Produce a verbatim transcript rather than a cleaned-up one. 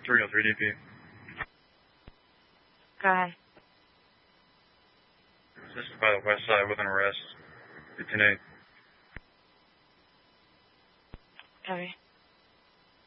three oh three D P. Go ahead. Assisted by the west side with an arrest. fifteen eight. Okay.